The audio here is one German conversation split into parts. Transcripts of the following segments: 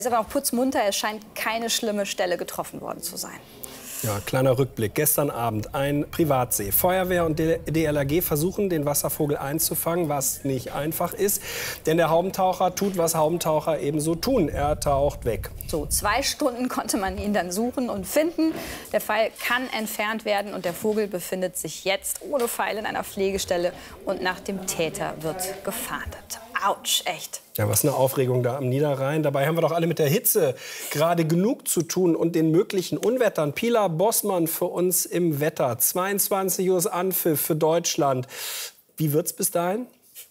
Ist aber auch putzmunter, es scheint keine schlimme Stelle getroffen worden zu sein. Ja, kleiner Rückblick. Gestern Abend ein Privatsee. Feuerwehr und DLRG versuchen, den Wasservogel einzufangen, was nicht einfach ist. Denn der Haubentaucher tut, was Haubentaucher ebenso tun. Er taucht weg. So 2 Stunden konnte man ihn dann suchen und finden. Der Pfeil kann entfernt werden und der Vogel befindet sich jetzt ohne Pfeil in einer Pflegestelle. Und nach dem Täter wird gefahndet. Autsch, echt. Ja, was eine Aufregung da am Niederrhein. Dabei haben wir doch alle mit der Hitze gerade genug zu tun und den möglichen Unwettern. Pila Bossmann für uns im Wetter. 22 Uhr Anpfiff für Deutschland. Wie wird's bis dahin?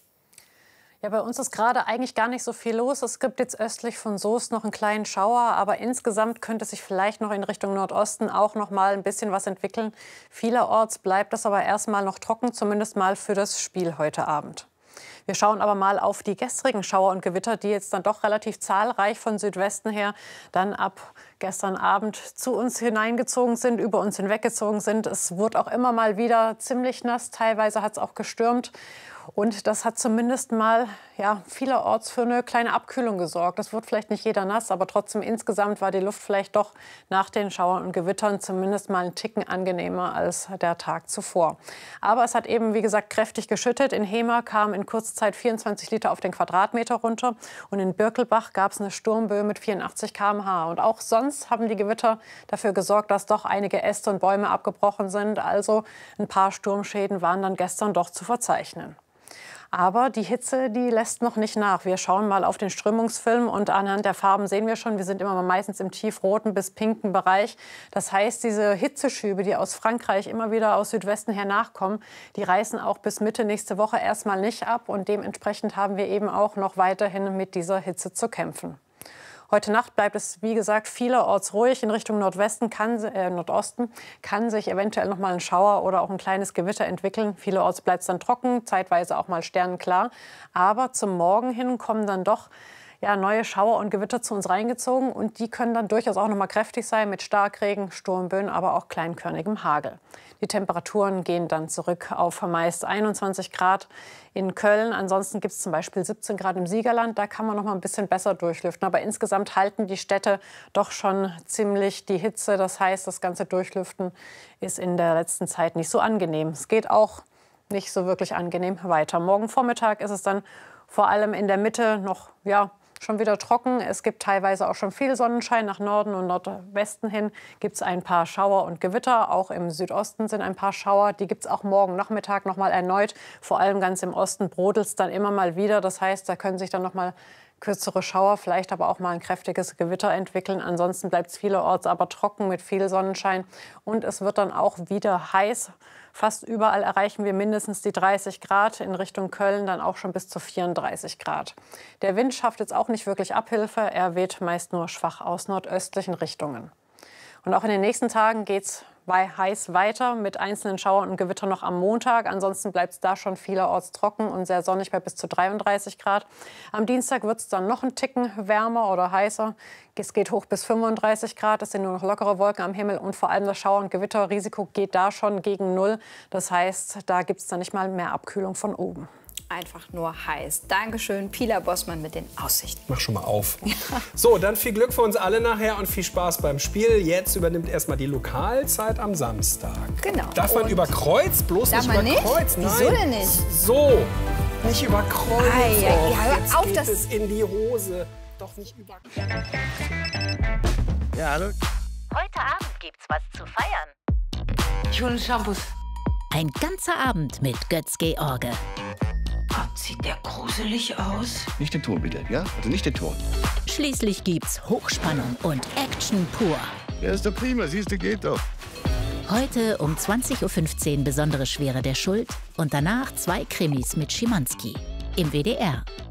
Ja, bei uns ist gerade eigentlich gar nicht so viel los. Es gibt jetzt östlich von Soest noch einen kleinen Schauer, aber insgesamt könnte sich vielleicht noch in Richtung Nordosten auch noch mal ein bisschen was entwickeln. Vielerorts bleibt es aber erstmal noch trocken, zumindest mal für das Spiel heute Abend. Wir schauen aber mal auf die gestrigen Schauer und Gewitter, die jetzt dann doch relativ zahlreich von Südwesten her dann ab gestern Abend zu uns hineingezogen sind, über uns hinweggezogen sind. Es wurde auch immer mal wieder ziemlich nass, teilweise hat es auch gestürmt. Und das hat zumindest mal vielerorts für eine kleine Abkühlung gesorgt. Es wird vielleicht nicht jeder nass, aber trotzdem insgesamt war die Luft vielleicht doch nach den Schauern und Gewittern zumindest mal einen Ticken angenehmer als der Tag zuvor. Aber es hat eben, wie gesagt, kräftig geschüttet. In Hemer kam in kurzer Zeit 24 Liter auf den Quadratmeter runter. Und in Birkelbach gab es eine Sturmböe mit 84 km/h. Und auch sonst haben die Gewitter dafür gesorgt, dass doch einige Äste und Bäume abgebrochen sind. Also ein paar Sturmschäden waren dann gestern doch zu verzeichnen. Aber die Hitze, die lässt noch nicht nach. Wir schauen mal auf den Strömungsfilm und anhand der Farben sehen wir schon, wir sind immer meistens im tiefroten bis pinken Bereich. Das heißt, diese Hitzeschübe, die aus Frankreich immer wieder aus Südwesten her nachkommen, die reißen auch bis Mitte nächste Woche erstmal nicht ab. Und dementsprechend haben wir eben auch noch weiterhin mit dieser Hitze zu kämpfen. Heute Nacht bleibt es, wie gesagt, vielerorts ruhig. In Richtung Nordosten kann sich eventuell noch mal ein Schauer oder auch ein kleines Gewitter entwickeln. Vielerorts bleibt es dann trocken, zeitweise auch mal sternenklar. Aber zum Morgen hin kommen dann doch neue Schauer und Gewitter zu uns reingezogen. Und die können dann durchaus auch noch mal kräftig sein mit Starkregen, Sturmböen, aber auch kleinkörnigem Hagel. Die Temperaturen gehen dann zurück auf meist 21 Grad in Köln. Ansonsten gibt es zum Beispiel 17 Grad im Siegerland. Da kann man noch mal ein bisschen besser durchlüften. Aber insgesamt halten die Städte doch schon ziemlich die Hitze. Das heißt, das ganze Durchlüften ist in der letzten Zeit nicht so angenehm. Es geht auch nicht so wirklich angenehm weiter. Morgen Vormittag ist es dann vor allem in der Mitte noch schon wieder trocken. Es gibt teilweise auch schon viel Sonnenschein. Nach Norden und Nordwesten hin gibt es ein paar Schauer und Gewitter. Auch im Südosten sind ein paar Schauer. Die gibt es auch morgen Nachmittag noch mal erneut. Vor allem ganz im Osten brodelt es dann immer mal wieder. Das heißt, da können sich dann noch mal kürzere Schauer, vielleicht aber auch mal ein kräftiges Gewitter entwickeln. Ansonsten bleibt es vielerorts aber trocken mit viel Sonnenschein. Und es wird dann auch wieder heiß. Fast überall erreichen wir mindestens die 30 Grad, in Richtung Köln dann auch schon bis zu 34 Grad. Der Wind schafft jetzt auch nicht wirklich Abhilfe, er weht meist nur schwach aus nordöstlichen Richtungen. Und auch in den nächsten Tagen geht es heiß weiter mit einzelnen Schauern und Gewittern noch am Montag. Ansonsten bleibt es da schon vielerorts trocken und sehr sonnig bei bis zu 33 Grad. Am Dienstag wird es dann noch einen Ticken wärmer oder heißer. Es geht hoch bis 35 Grad. Es sind nur noch lockere Wolken am Himmel und vor allem das Schauer- und Gewitterrisiko geht da schon gegen Null. Das heißt, da gibt es dann nicht mal mehr Abkühlung von oben. Einfach nur heiß. Dankeschön, Pila Bossmann mit den Aussichten. Mach schon mal auf. Ja. So, dann viel Glück für uns alle nachher und viel Spaß beim Spiel. Jetzt übernimmt erstmal die Lokalzeit am Samstag. Genau. Darf man über Kreuz? Bloß nicht über Kreuz. Nein. Wieso denn nicht? So, nicht über Kreuz. Hör auf, das ist in die Hose. Doch nicht über Kreuz. Ja, hallo. Heute Abend gibt's was zu feiern. Ich hole Shampoos. Ein ganzer Abend mit Götz-George. Gott, sieht der gruselig aus. Nicht den Ton bitte, ja? Also nicht den Ton. Schließlich gibt's Hochspannung und Action pur. Ja, ist doch prima, siehst du, geht doch. Heute um 20:15 Uhr Besondere Schwere der Schuld und danach 2 Krimis mit Schimanski im WDR.